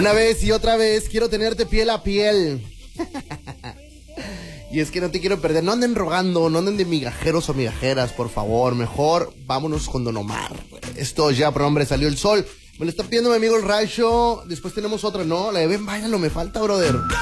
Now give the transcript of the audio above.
Una vez y otra vez quiero tenerte piel a piel. Y es que no te quiero perder. No anden rogando, no anden de migajeros o migajeras, por favor. Mejor vámonos con Don Omar. Esto ya, por hombre, salió el sol. Me lo está pidiendo mi amigo el Rayo. Después tenemos otra, ¿no? La de Ven, Báilalo, me falta, brother.